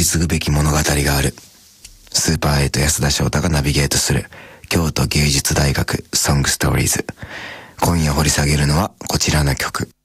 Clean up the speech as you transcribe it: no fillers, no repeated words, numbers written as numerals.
り継ぐべき物語がある。スーパー8安田翔太がナビゲートする京都芸術大学ソングストーリーズ。今夜掘り下げるのはこちらの曲。